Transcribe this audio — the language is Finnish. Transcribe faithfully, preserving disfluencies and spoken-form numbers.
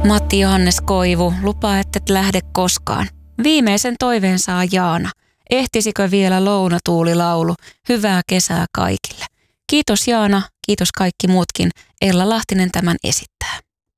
Matti Johannes Koivu lupaa, että et lähde koskaan. Viimeisen toiveen saa Jaana. Ehtisikö vielä lounatuulilaulu? Hyvää kesää kaikille. Kiitos Jaana, kiitos kaikki muutkin. Ella Lahtinen tämän esittää.